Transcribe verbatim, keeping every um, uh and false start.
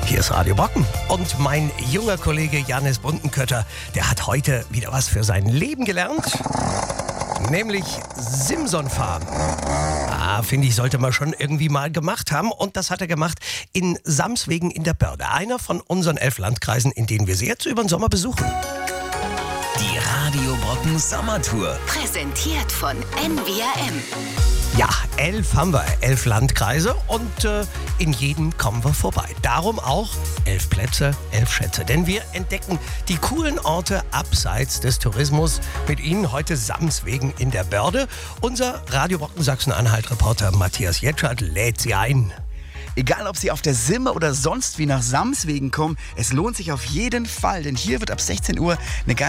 Hier ist Radio Brocken und mein junger Kollege Jannis Buntenkötter, der hat heute wieder was für sein Leben gelernt, nämlich Simson fahren. Ah, finde ich, sollte man schon irgendwie mal gemacht haben, und das hat er gemacht in Samswegen in der Börde, einer von unseren elf Landkreisen, in denen wir sie jetzt über den Sommer besuchen. Die Radio Brocken Sommertour. Präsentiert von N V R M. Ja, elf haben wir, elf Landkreise, und äh, in jeden kommen wir vorbei. Darum auch elf Plätze, elf Schätze. Denn wir entdecken die coolen Orte abseits des Tourismus. Mit Ihnen heute Samswegen in der Börde. Unser Radio Brocken Sachsen-Anhalt-Reporter Matthias Jetschert lädt Sie ein. Egal, ob Sie auf der Simme oder sonst wie nach Samswegen kommen, es lohnt sich auf jeden Fall, denn hier wird ab sechzehn Uhr eine ganz